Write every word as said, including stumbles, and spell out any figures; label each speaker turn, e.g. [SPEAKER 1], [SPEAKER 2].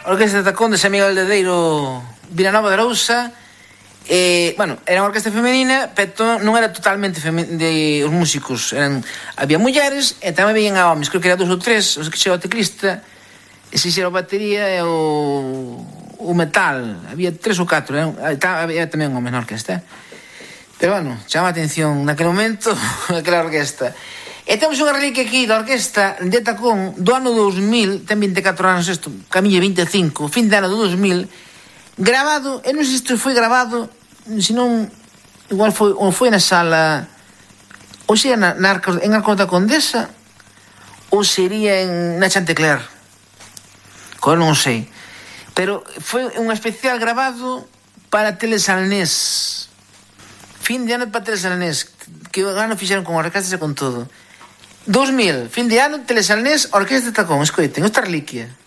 [SPEAKER 1] Orquesta de Tacón de San Miguel de Deiro, Vilanova de Arousa. Eh, bueno, era unha orquesta femenina, pero non era totalmente femen... de os músicos eran, había mulleres e tamén veían a homes, creo que era dos ou tres, os que xera o teclista, e se xera a batería e o, o metal, había tres ou catro, eh? Había tamén un home na orquesta, eh? Pero bueno, chama a atención naquele momento aquela orquesta. E temos unha reliquia aquí da orquesta de Tacón do ano dous mil, ten vinte e catro anos isto, camiña vinte e cinco, fin de ano do dous mil, grabado, e non sei se isto foi grabado, senón igual foi, ou foi na sala, ou sería na, na Arcos, en Arcos da Condesa, ou sería en, na Chantecler, co non sei, pero foi un especial grabado para Telesalnés, fin de ano para Telesalnés, que o ano fixeron con orquestas e con todo. dous mil, fin de ano, Telesalnés, Orquesta de Tacón, escoiten, esta reliquia.